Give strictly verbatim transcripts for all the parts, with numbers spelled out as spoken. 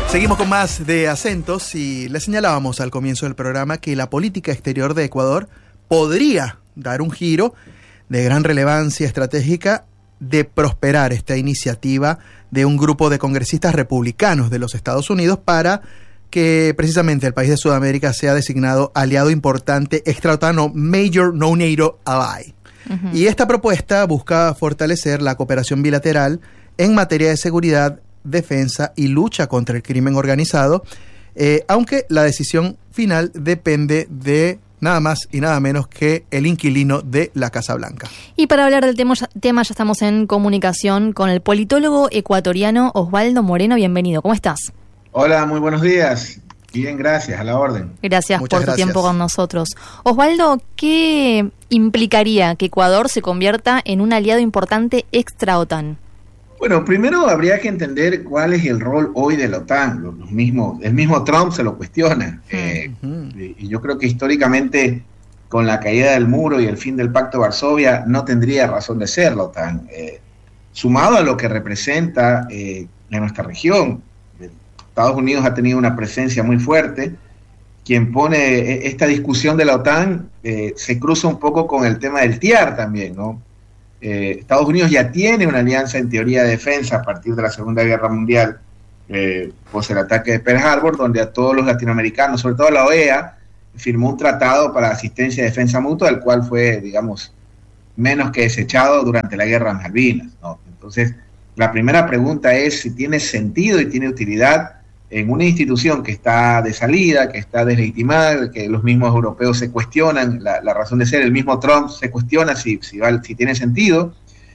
Seguimos con más de Acentos y le señalábamos al comienzo del programa que la política exterior de Ecuador podría dar un giro de gran relevancia estratégica de prosperar esta iniciativa de un grupo de congresistas republicanos de los Estados Unidos para que precisamente el país de Sudamérica sea designado aliado importante extra-OTAN o Major No-NATO Ally. Uh-huh. Y esta propuesta busca fortalecer la cooperación bilateral en materia de seguridad, defensa y lucha contra el crimen organizado, eh, aunque la decisión final depende de nada más y nada menos que el inquilino de la Casa Blanca. Y para hablar del tema, tema ya estamos en comunicación con el politólogo ecuatoriano Osvaldo Moreno. Bienvenido, ¿cómo estás? Hola, muy buenos días. Bien, gracias, a la orden. Gracias Muchas por gracias. tu tiempo con nosotros. Osvaldo, ¿qué implicaría que Ecuador se convierta en un aliado importante extra-OTAN? Bueno, primero habría que entender cuál es el rol hoy de la OTAN. Los, los mismos, el mismo Trump se lo cuestiona. Eh, uh-huh. y, y yo creo que históricamente, con la caída del muro y el fin del Pacto de Varsovia, no tendría razón de ser la OTAN. Eh, sumado a lo que representa eh, en nuestra región, Estados Unidos ha tenido una presencia muy fuerte. Quien pone esta discusión de la OTAN eh, se cruza un poco con el tema del T I A R también, ¿no? Eh, Estados Unidos ya tiene una alianza en teoría de defensa a partir de la Segunda Guerra Mundial, eh, pues el ataque de Pearl Harbor, donde a todos los latinoamericanos, sobre todo la O E A, firmó un tratado para asistencia y defensa mutua, el cual fue, digamos, menos que desechado durante la Guerra de Malvinas, ¿no? Entonces, la primera pregunta es si tiene sentido y tiene utilidad en una institución que está de salida, que está deslegitimada, que los mismos europeos se cuestionan la, la razón de ser, el mismo Trump se cuestiona si, si, va, si tiene sentido,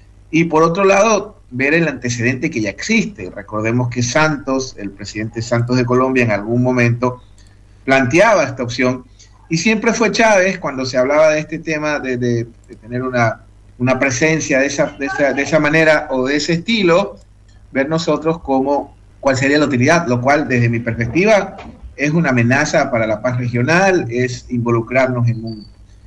y por otro lado, ver el antecedente que ya existe. Recordemos que Santos, el presidente Santos de Colombia, en algún momento planteaba esta opción, y siempre fue Chávez, cuando se hablaba de este tema, de, de, de tener una, una presencia de esa, de, esa, de esa manera o de ese estilo, ver nosotros como cuál sería la utilidad, lo cual desde mi perspectiva es una amenaza para la paz regional, es involucrarnos en un,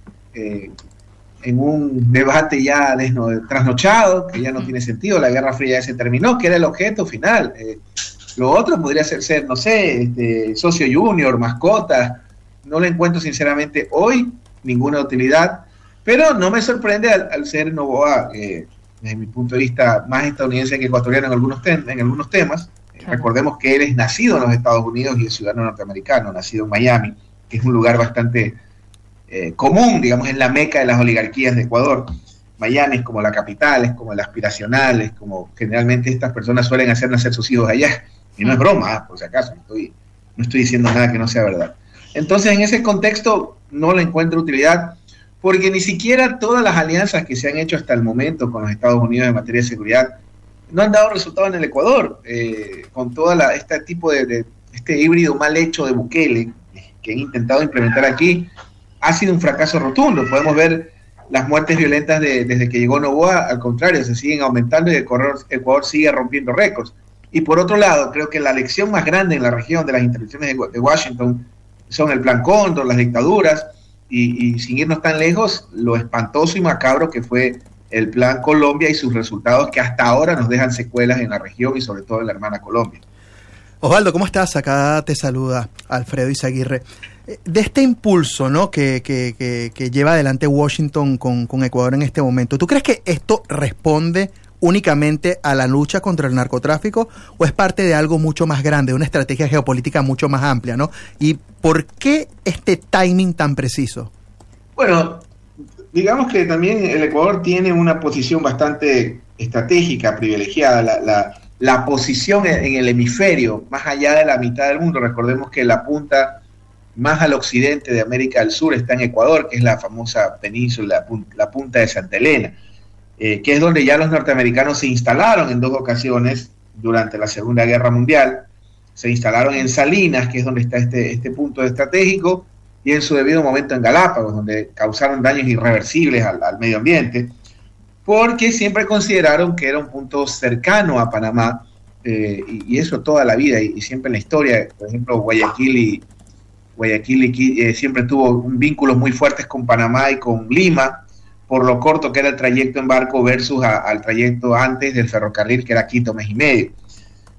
eh, en un debate ya desno, trasnochado, que ya no tiene sentido, la Guerra Fría ya se terminó, que era el objeto final. Eh, lo otro podría ser, ser no sé, este, socio junior, mascota, no le encuentro sinceramente hoy ninguna utilidad, pero no me sorprende al, al ser Noboa, eh, desde mi punto de vista, más estadounidense que ecuatoriano en algunos, tem- en algunos temas. Recordemos que él es nacido en los Estados Unidos y es ciudadano norteamericano, nacido en Miami, que es un lugar bastante eh, común, digamos, en la meca de las oligarquías de Ecuador. Miami es como la capital, es como el aspiracional, es como generalmente estas personas suelen hacer nacer sus hijos allá. Y no es broma, por si acaso, no estoy, no estoy diciendo nada que no sea verdad. Entonces, en ese contexto no le encuentro utilidad, porque ni siquiera todas las alianzas que se han hecho hasta el momento con los Estados Unidos en materia de seguridad no han dado resultado en el Ecuador, eh, con todo este tipo de, de este híbrido mal hecho de Bukele que han intentado implementar aquí, ha sido un fracaso rotundo. Podemos ver las muertes violentas de, desde que llegó Noboa, al contrario, se siguen aumentando y el Ecuador, Ecuador sigue rompiendo récords. Y por otro lado, creo que la lección más grande en la región de las intervenciones de, de Washington son el Plan Cóndor, las dictaduras, y, y sin irnos tan lejos, lo espantoso y macabro que fue el Plan Colombia y sus resultados, que hasta ahora nos dejan secuelas en la región y sobre todo en la hermana Colombia. Osvaldo, ¿cómo estás? Acá te saluda Alfredo Izaguirre. De este impulso, ¿no?, que, que, que, que lleva adelante Washington con, con Ecuador en este momento, ¿tú crees que esto responde únicamente a la lucha contra el narcotráfico o es parte de algo mucho más grande, de una estrategia geopolítica mucho más amplia, ¿no? ¿Y por qué este timing tan preciso? Bueno, digamos que también el Ecuador tiene una posición bastante estratégica, privilegiada, la, la, la posición en el hemisferio, más allá de la mitad del mundo. Recordemos que la punta más al occidente de América del Sur está en Ecuador, que es la famosa península, la punta de Santa Elena, eh, que es donde ya los norteamericanos se instalaron en dos ocasiones durante la Segunda Guerra Mundial. Se instalaron en Salinas, que es donde está este, este punto estratégico, y en su debido momento en Galápagos, donde causaron daños irreversibles al, al medio ambiente, porque siempre consideraron que era un punto cercano a Panamá, eh, y, y eso toda la vida, y, y siempre en la historia. Por ejemplo, Guayaquil, y, Guayaquil y, eh, siempre tuvo un vínculos muy fuertes con Panamá y con Lima, por lo corto que era el trayecto en barco versus a, al trayecto antes del ferrocarril, que era Quito, mes y medio.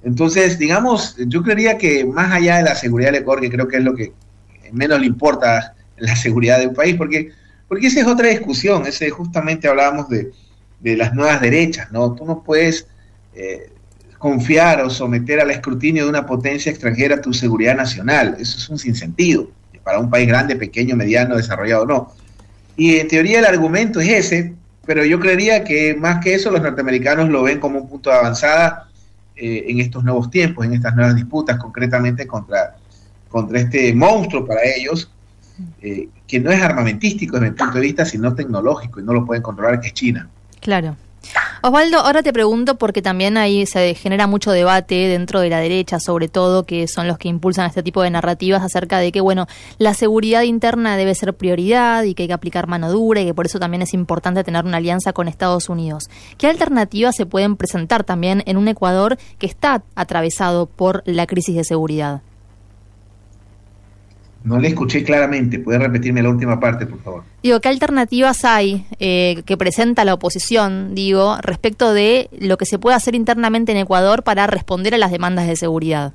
Entonces, digamos, yo creería que más allá de la seguridad del Ecuador, que creo que es lo que menos le importa la seguridad de un país, porque, porque esa es otra discusión, ese justamente hablábamos de, de las nuevas derechas, ¿no? Tú no puedes eh, confiar o someter al escrutinio de una potencia extranjera tu seguridad nacional, eso es un sinsentido, para un país grande, pequeño, mediano, desarrollado o no. Y en teoría el argumento es ese, pero yo creería que más que eso los norteamericanos lo ven como un punto de avanzada eh, en estos nuevos tiempos, en estas nuevas disputas, concretamente contra, contra este monstruo para ellos, eh, que no es armamentístico desde mi punto de vista, sino tecnológico, y no lo pueden controlar, que es China. Claro. Osvaldo, ahora te pregunto, porque también ahí se genera mucho debate dentro de la derecha, sobre todo, que son los que impulsan este tipo de narrativas acerca de que, bueno, la seguridad interna debe ser prioridad y que hay que aplicar mano dura y que por eso también es importante tener una alianza con Estados Unidos. ¿Qué alternativas se pueden presentar también en un Ecuador que está atravesado por la crisis de seguridad? No le escuché claramente. ¿Puede repetirme la última parte, por favor? Digo, ¿qué alternativas hay eh, que presenta la oposición, digo, respecto de lo que se puede hacer internamente en Ecuador para responder a las demandas de seguridad?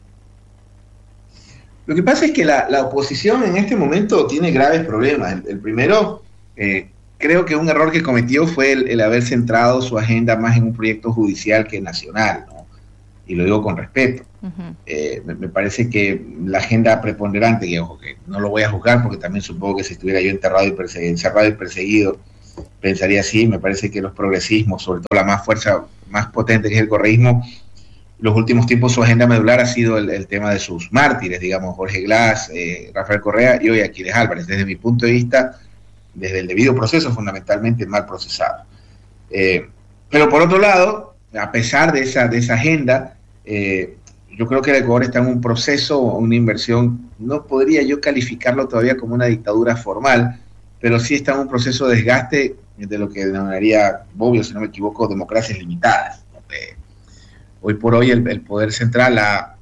Lo que pasa es que la, la oposición en este momento tiene graves problemas. El, el primero, eh, creo que un error que cometió fue el, el haber centrado su agenda más en un proyecto judicial que nacional, ¿no? Y lo digo con respeto. Uh-huh. eh, me, me parece que la agenda preponderante, que ojo, que no lo voy a juzgar porque también supongo que si estuviera yo enterrado y perseguido, encerrado y perseguido, pensaría así. Me parece que los progresismos, sobre todo la más fuerza, más potente que es el correísmo, los últimos tiempos su agenda medular ha sido el, el tema de sus mártires, digamos, Jorge Glass, eh, Rafael Correa y hoy Aquiles Álvarez. Desde mi punto de vista, desde el debido proceso, fundamentalmente mal procesado. Eh, pero por otro lado, a pesar de esa, de esa agenda, eh, yo creo que el Ecuador está en un proceso, una inversión, no podría yo calificarlo todavía como una dictadura formal, pero sí está en un proceso de desgaste de lo que denominaría, obvio, si no me equivoco, democracias limitadas. Eh, hoy por hoy el, el poder central ha,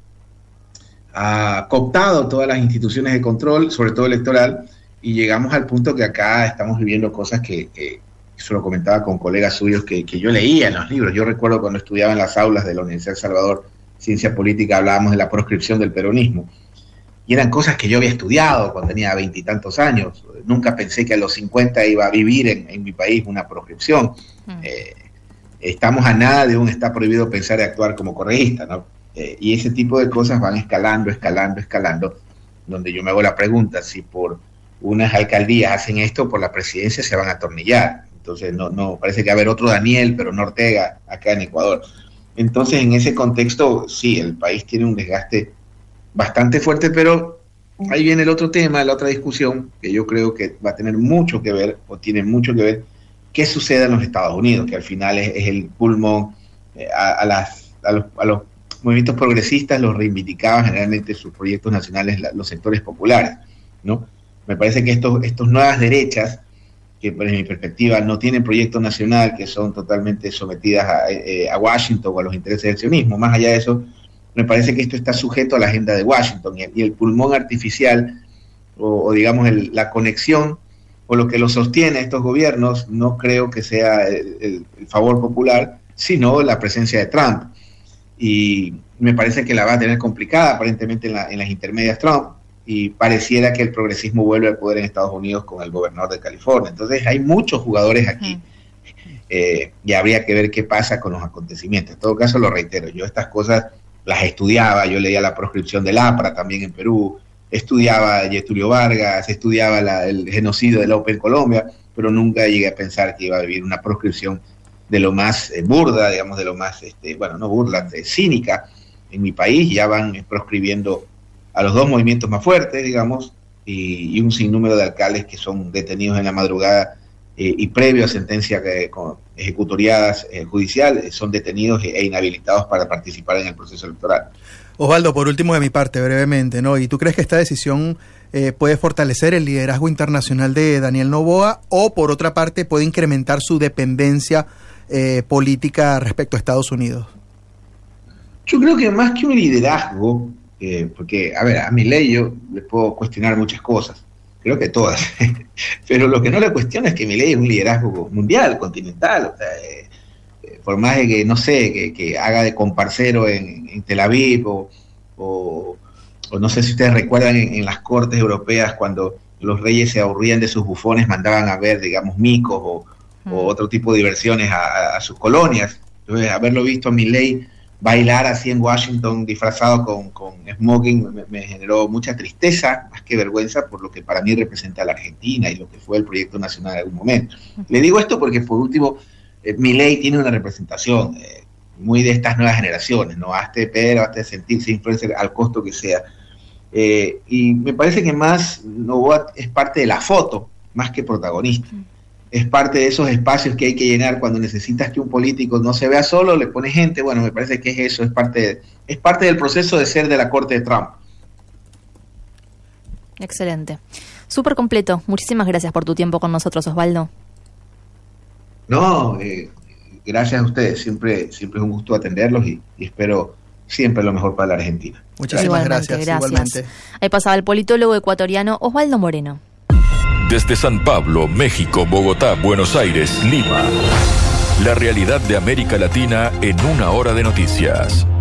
ha cooptado todas las instituciones de control, sobre todo electoral, y llegamos al punto que acá estamos viviendo cosas que, que eso lo comentaba con colegas suyos que, que yo leía en los libros. Yo recuerdo cuando estudiaba en las aulas de la Universidad de Salvador, Ciencia Política, hablábamos de la proscripción del peronismo. Y eran cosas que yo había estudiado cuando tenía veintitantos años. Nunca pensé que a los cincuenta iba a vivir en, en mi país una proscripción. Mm. Eh, estamos a nada de un está prohibido pensar y actuar como correísta, ¿no? Eh, y ese tipo de cosas van escalando, escalando, escalando, donde yo me hago la pregunta, si por unas alcaldías hacen esto, por la presidencia se van a atornillar. Entonces, no, no parece que va a haber otro Daniel, pero no Ortega, acá en Ecuador. Entonces, en ese contexto, sí, el país tiene un desgaste bastante fuerte, pero ahí viene el otro tema, la otra discusión, que yo creo que va a tener mucho que ver, o tiene mucho que ver, qué sucede en los Estados Unidos, que al final es, es el pulmón eh, a, a, las, a, los, a los movimientos progresistas, los reivindicaban generalmente sus proyectos nacionales, la, los sectores populares, ¿no? Me parece que estos, estos nuevas derechas, que desde mi perspectiva no tienen proyecto nacional, que son totalmente sometidas a, eh, a Washington o a los intereses del sionismo. Más allá de eso, me parece que esto está sujeto a la agenda de Washington, y, y el pulmón artificial, o, o digamos el, la conexión, o lo que lo sostiene a estos gobiernos, no creo que sea el, el, el favor popular, sino la presencia de Trump. Y me parece que la va a tener complicada, aparentemente, en, la, en las intermedias Trump, y pareciera que el progresismo vuelve al poder en Estados Unidos con el gobernador de California. Entonces hay muchos jugadores aquí, eh, y habría que ver qué pasa con los acontecimientos. En todo caso, lo reitero, yo estas cosas las estudiaba, yo leía la proscripción del APRA también en Perú, estudiaba Getulio Vargas, estudiaba la, el genocidio de la O P E en Colombia, pero nunca llegué a pensar que iba a vivir una proscripción de lo más eh, burda, digamos, de lo más, este, bueno, no burda, eh, cínica en mi país. Ya van eh, proscribiendo a los dos movimientos más fuertes, digamos, y, y un sinnúmero de alcaldes que son detenidos en la madrugada eh, y previo a sentencia que, con ejecutoriadas eh, judicial, eh, son detenidos e inhabilitados para participar en el proceso electoral. Osvaldo, por último de mi parte, brevemente, ¿no? ¿Y tú crees que esta decisión eh, puede fortalecer el liderazgo internacional de Daniel Noboa, o por otra parte puede incrementar su dependencia eh, política respecto a Estados Unidos? Yo creo que más que un liderazgo, Eh, porque, a ver, a Milei yo le puedo cuestionar muchas cosas, creo que todas, pero lo que no le cuestiono es que Milei es un liderazgo mundial, continental. O sea, eh, eh, por más de que, no sé, que, que haga de comparcero en, en Tel Aviv, o, o, o no sé si ustedes recuerdan en, en las cortes europeas cuando los reyes se aburrían de sus bufones, mandaban a ver, digamos, micos o, mm. o otro tipo de diversiones a, a sus colonias. Entonces, haberlo visto a Milei bailar así en Washington disfrazado con, con smoking me, me generó mucha tristeza, más que vergüenza, por lo que para mí representa a la Argentina y lo que fue el proyecto nacional en algún momento. Uh-huh. Le digo esto porque, por último, eh, Milei tiene una representación eh, muy de estas nuevas generaciones, ¿no? Hazte pero, hazte sentirse influencer al costo que sea. Eh, y me parece que más Noboa es parte de la foto, más que protagonista. Uh-huh. Es parte de esos espacios que hay que llenar cuando necesitas que un político no se vea solo, le pone gente. Bueno, me parece que es eso, es parte, de, es parte del proceso de ser de la corte de Trump. Excelente. Súper completo. Muchísimas gracias por tu tiempo con nosotros, Osvaldo. No, eh, gracias a ustedes. Siempre, siempre es un gusto atenderlos y, y espero siempre lo mejor para la Argentina. Muchísimas igualmente, gracias. gracias. Igualmente. Ahí pasaba el politólogo ecuatoriano Osvaldo Moreno. Desde San Pablo, México, Bogotá, Buenos Aires, Lima. La realidad de América Latina en una hora de noticias.